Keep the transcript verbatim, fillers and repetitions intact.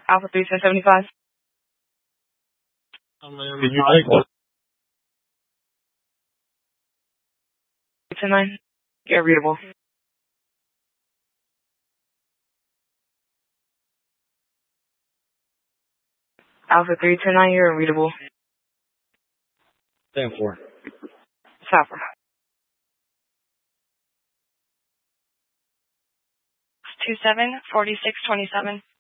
Alpha three ten seventy-five. Can you take the ten nine. Get readable. Alpha three ten nine, you're unreadable. stand for? Sapper. two seven, forty-six twenty-seven.